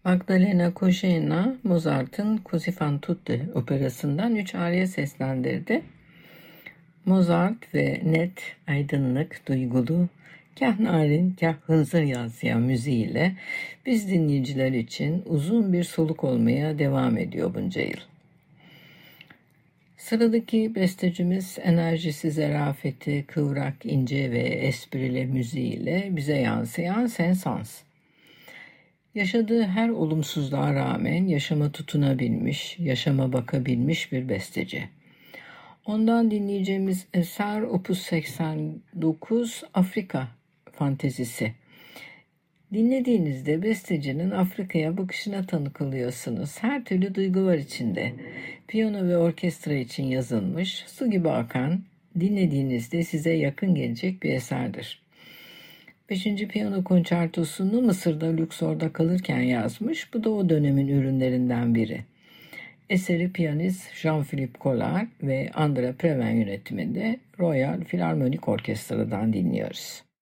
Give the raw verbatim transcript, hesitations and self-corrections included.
Magdalena Kožeľa, Mozart'ın Così fan tutte operasından üç arya seslendirdi. Mozart ve net, aydınlık, duygulu, kah narin, kah hınzır yansıyan müziğiyle biz dinleyiciler için uzun bir soluk olmaya devam ediyor bunca yıl. Sıradaki bestecimiz enerjisi, zarafeti, kıvrak, ince ve esprili müziğiyle bize yansıyan Saint-Saëns. Yaşadığı her olumsuzluğa rağmen yaşama tutunabilmiş, yaşama bakabilmiş bir besteci. Ondan dinleyeceğimiz eser Opus seksen dokuz Afrika Fantezisi. Dinlediğinizde bestecinin Afrika'ya bakışına tanık oluyorsunuz. Her türlü duygu var içinde. Piyano ve orkestra için yazılmış, su gibi akan, dinlediğinizde size yakın gelecek bir eserdir. Beşinci piyano konçertosunu Mısır'da Luxor'da kalırken yazmış. Bu da o dönemin ürünlerinden biri. Eseri piyanist Jean-Philippe Collard ve André Previn yönetiminde Royal Philharmonic Orkestra'dan dinliyoruz.